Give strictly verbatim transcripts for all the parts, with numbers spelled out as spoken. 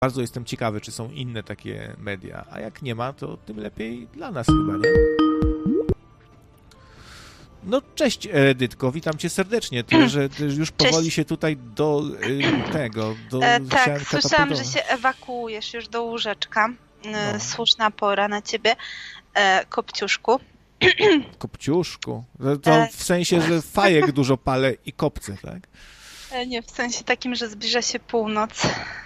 bardzo jestem ciekawy, czy są inne takie media, a jak nie ma, to tym lepiej dla nas chyba, nie? No cześć Edytko, witam cię serdecznie, tyle, że już powoli cześć. Się tutaj do y, tego, do... E, tak, słyszałam, że się ewakuujesz już do łóżeczka, no. Słuszna pora na ciebie, e, Kopciuszku. Kopciuszku? To w sensie, że fajek dużo palę i kopcę, tak? E, nie, w sensie takim, że zbliża się północ.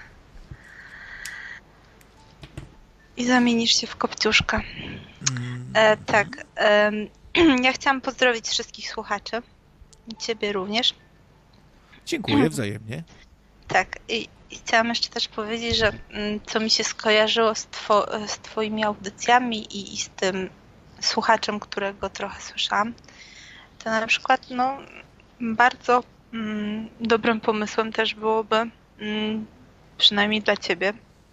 I zamienisz się w Kopciuszka. E, tak, e, ja chciałam pozdrowić wszystkich słuchaczy. I ciebie również. Dziękuję, wzajemnie. Tak, i, i chciałam jeszcze też powiedzieć, że co mi się skojarzyło z, two, z twoimi audycjami i, i z tym słuchaczem, którego trochę słyszałam, to na przykład no, bardzo mm, dobrym pomysłem też byłoby, mm, przynajmniej dla ciebie,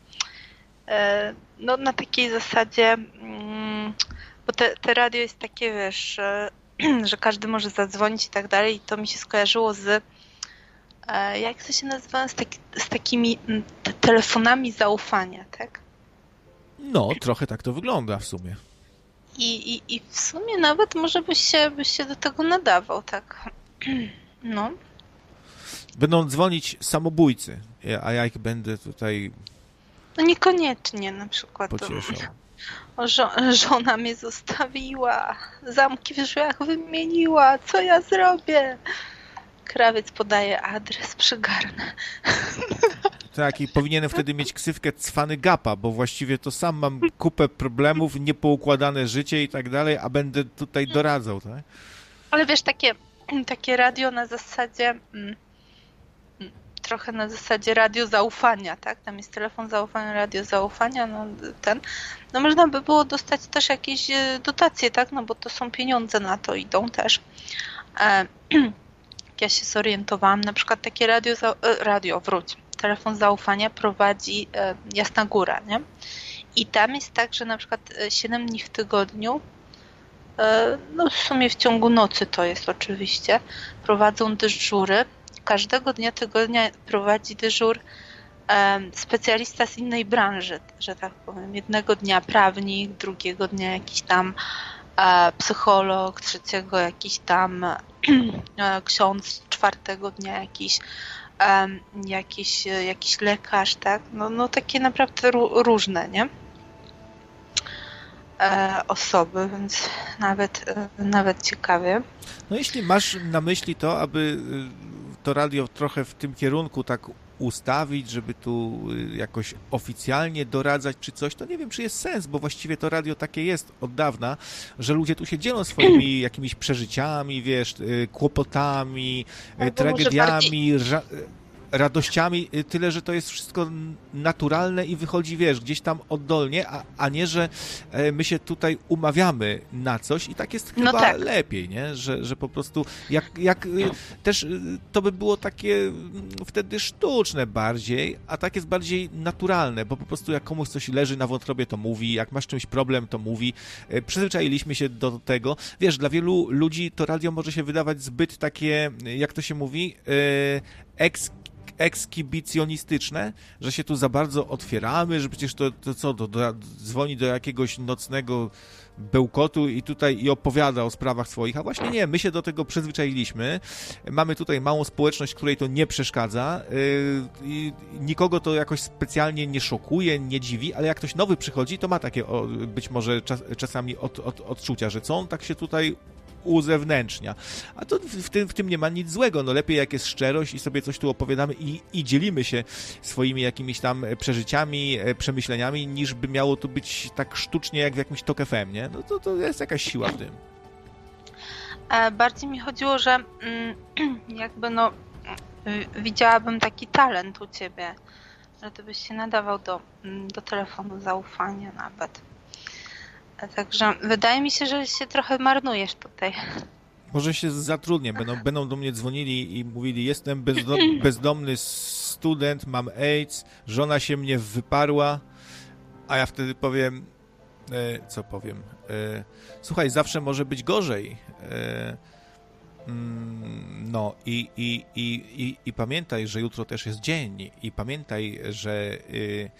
e, no na takiej zasadzie, mm, bo te, te radio jest takie, wiesz, e, że każdy może zadzwonić i tak dalej, i to mi się skojarzyło z, e, jak to się nazywa, z, taki, z takimi te, telefonami zaufania, tak? No, trochę tak to wygląda w sumie. I, i, i w sumie nawet może byś się, byś się do tego nadawał, tak? No. Będą dzwonić samobójcy, a ja ich będę tutaj... No niekoniecznie, na przykład. Pocieszał. O, żo- żona mnie zostawiła, zamki w drzwiach wymieniła, co ja zrobię? Krawiec podaje adres, przygarnę. Tak, i powinienem wtedy mieć ksywkę cwany gapa, bo właściwie to sam mam kupę problemów, niepoukładane życie i tak dalej, a będę tutaj doradzał, tak? Ale wiesz, takie, takie radio na zasadzie, mm, trochę na zasadzie radio zaufania, tak? Tam jest telefon zaufania, radio zaufania, no ten. No można by było dostać też jakieś dotacje, tak? No bo to są pieniądze na to, idą też. E, ja się zorientowałam, na przykład takie radio, za, radio, wróć, telefon zaufania prowadzi e, Jasna Góra, nie? I tam jest tak, że na przykład siedem dni w tygodniu, e, no w sumie w ciągu nocy to jest oczywiście, prowadzą dyżury. Każdego dnia tygodnia prowadzi dyżur e, specjalista z innej branży, że tak powiem. Jednego dnia prawnik, drugiego dnia jakiś tam e, psycholog, trzeciego jakiś tam e, ksiądz, czwartego dnia jakiś e, jakiś, jakiś lekarz, tak? No, no takie naprawdę ró- różne, nie? E, osoby, więc nawet, e, nawet ciekawie. No jeśli masz na myśli to, aby to radio trochę w tym kierunku tak ustawić, żeby tu jakoś oficjalnie doradzać czy coś, to nie wiem, czy jest sens, bo właściwie to radio takie jest od dawna, że ludzie tu się dzielą swoimi jakimiś przeżyciami, wiesz, kłopotami, albo tragediami, ża- radościami, tyle, że to jest wszystko naturalne i wychodzi, wiesz, gdzieś tam oddolnie, a, a nie, że my się tutaj umawiamy na coś i tak jest chyba no tak. lepiej, nie? Że, że po prostu jak, jak też to by było takie wtedy sztuczne bardziej, a tak jest bardziej naturalne, bo po prostu jak komuś coś leży na wątrobie, to mówi, jak masz czymś problem, to mówi. Przyzwyczailiśmy się do tego. Wiesz, dla wielu ludzi to radio może się wydawać zbyt takie, jak to się mówi, eks ekskibicjonistyczne, że się tu za bardzo otwieramy, że przecież to, to co, to do, dzwoni do jakiegoś nocnego bełkotu i tutaj i opowiada o sprawach swoich, a właśnie nie, my się do tego przyzwyczailiśmy, mamy tutaj małą społeczność, której to nie przeszkadza yy, i nikogo to jakoś specjalnie nie szokuje, nie dziwi, ale jak ktoś nowy przychodzi, to ma takie o, być może czas, czasami od, od, odczucia, że co on tak się tutaj uzewnętrznia. A to w tym, w tym nie ma nic złego. No lepiej jak jest szczerość i sobie coś tu opowiadamy i, i dzielimy się swoimi jakimiś tam przeżyciami, przemyśleniami, niż by miało to być tak sztucznie jak w jakimś Tok F M, nie? No to, to jest jakaś siła w tym. Bardziej mi chodziło, że mm, jakby no widziałabym taki talent u ciebie, że ty byś się nadawał do, do telefonu zaufania nawet. Także wydaje mi się, że się trochę marnujesz tutaj. Może się zatrudnię. Będą, będą do mnie dzwonili i mówili, jestem bezdom, bezdomny student, mam AIDS, żona się mnie wyparła, a ja wtedy powiem, e, co powiem, e, słuchaj, zawsze może być gorzej. E, No i, i, i, i, i pamiętaj, że jutro też jest dzień i pamiętaj, że y,